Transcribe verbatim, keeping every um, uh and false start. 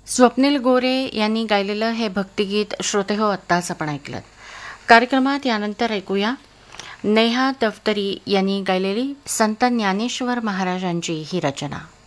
स्वप्नील गोरे यांनी गायलेलं हे भक्तिगीत श्रोतेहो आत्ताच आपण ऐकलं. कार्यक्रमात यानंतर ऐकूया नेहा दफ्तरी यांनी गायलेली संत ज्ञानेश्वर महाराजांची ही रचना.